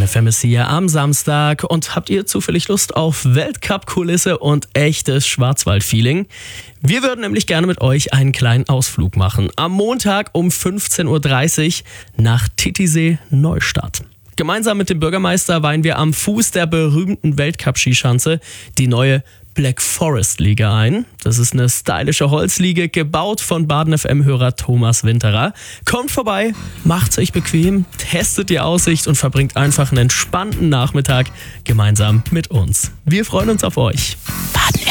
FM ist hier am Samstag und habt ihr zufällig Lust auf Weltcup-Kulisse und echtes Schwarzwald-Feeling? Wir würden nämlich gerne mit euch einen kleinen Ausflug machen. Am Montag um 15.30 Uhr nach Titisee-Neustadt. Gemeinsam mit dem Bürgermeister weihen wir am Fuß der berühmten Weltcup-Skischanze die neue Black Forest Liege ein. Das ist eine stylische Holzliege, gebaut von Baden FM-Hörer Thomas Winterer. Kommt vorbei, macht's euch bequem, testet die Aussicht und verbringt einfach einen entspannten Nachmittag gemeinsam mit uns. Wir freuen uns auf euch. Baden